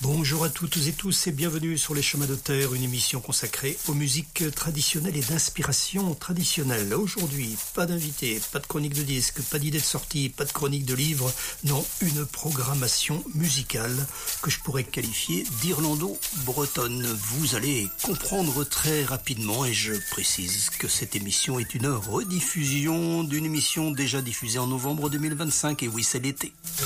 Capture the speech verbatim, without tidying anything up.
Bonjour à toutes et tous et bienvenue sur Les Chemins de Terre, une émission consacrée aux musiques traditionnelles et d'inspiration traditionnelle. Aujourd'hui, pas d'invité, pas de chronique de disques, pas d'idée de sortie, pas de chronique de livres, non, une programmation musicale que je pourrais qualifier d'irlando-bretonne. Vous allez comprendre très rapidement et je précise que cette émission est une rediffusion d'une émission déjà diffusée en novembre deux mille vingt-cinq et oui, c'est l'été.